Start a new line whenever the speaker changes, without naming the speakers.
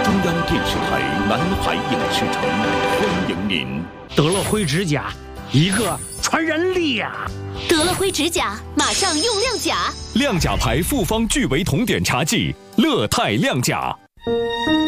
中央电视台南海影视城欢迎您。
得了灰指甲，一个传染力啊！
得了灰指甲，马上用亮甲。
亮甲牌复方聚维酮碘茶剂，乐泰亮甲。